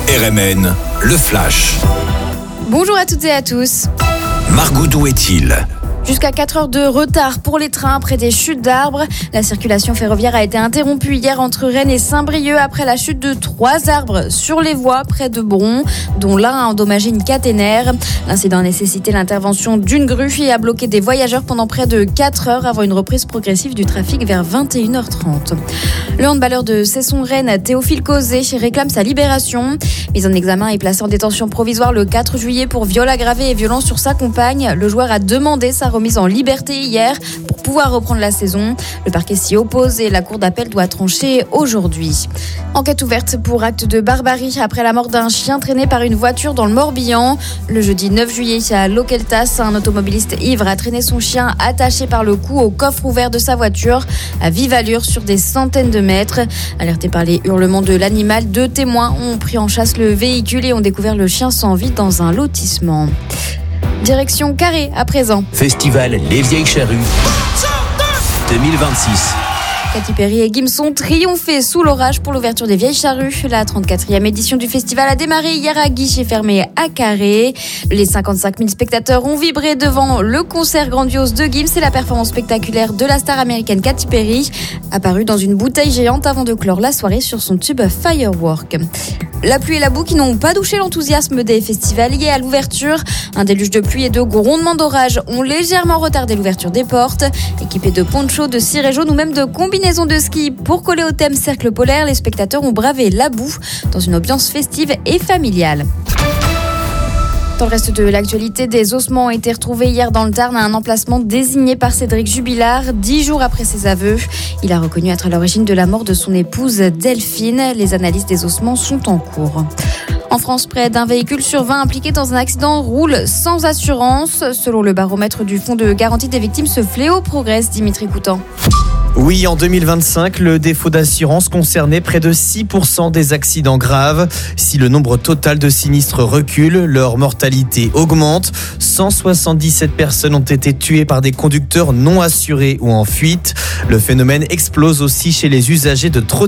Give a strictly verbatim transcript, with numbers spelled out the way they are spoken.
R M N, le Flash. Bonjour à toutes et à tous. Margot, d'où est-il ? Jusqu'à quatre heures de retard pour les trains après des chutes d'arbres. La circulation ferroviaire a été interrompue hier entre Rennes et Saint-Brieuc après la chute de trois arbres sur les voies près de Bron, dont l'un a endommagé une caténaire. L'incident a nécessité l'intervention d'une grue et a bloqué des voyageurs pendant près de quatre heures avant une reprise progressive du trafic vers vingt et une heures trente. Le handballeur de Cesson-Rennes, Théophile Cauzet, réclame sa libération. Mis en examen et placé en détention provisoire le quatre juillet pour viol aggravé et violence sur sa compagne, le joueur a demandé sa remise en liberté hier pour pouvoir reprendre la saison. Le parquet s'y oppose et la cour d'appel doit trancher aujourd'hui. Enquête ouverte pour acte de barbarie après la mort d'un chien traîné par une voiture dans le Morbihan. Le jeudi neuf juillet à Loqueltas, un automobiliste ivre a traîné son chien attaché par le cou au coffre ouvert de sa voiture à vive allure sur des centaines de mètres. Alertés par les hurlements de l'animal, deux témoins ont pris en chasse le véhicule et ont découvert le chien sans vie dans un lotissement. Direction Carré à présent. Festival Les Vieilles Charrues deux mille vingt-six. Katy Perry et Gims ont triomphé sous l'orage pour l'ouverture des Vieilles Charrues. La trente-quatrième édition du festival a démarré hier à guichet fermé à Carré. Les cinquante-cinq mille spectateurs ont vibré devant le concert grandiose de Gims et la performance spectaculaire de la star américaine Katy Perry, apparue dans une bouteille géante avant de clore la soirée sur son tube Firework. La pluie et la boue qui n'ont pas douché l'enthousiasme des festivaliers à l'ouverture. Un déluge de pluie et de grondements d'orage ont légèrement retardé l'ouverture des portes. Équipés de ponchos, de cirés jaunes ou même de combinaisons de ski pour coller au thème cercle polaire, les spectateurs ont bravé la boue dans une ambiance festive et familiale. Dans le reste de l'actualité, des ossements ont été retrouvés hier dans le Tarn à un emplacement désigné par Cédric Jubilard, dix jours après ses aveux. Il a reconnu être à l'origine de la mort de son épouse Delphine. Les analyses des ossements sont en cours. En France, près d'un véhicule sur vingt impliqué dans un accident roule sans assurance. Selon le baromètre du Fonds de garantie des victimes, ce fléau progresse, Dimitri Coutan. Oui, en deux mille vingt-cinq, le défaut d'assurance concernait près de six pour cent des accidents graves. Si le nombre total de sinistres recule, leur mortalité augmente. cent soixante-dix-sept personnes ont été tuées par des conducteurs non assurés ou en fuite. Le phénomène explose aussi chez les usagers de trottinettes.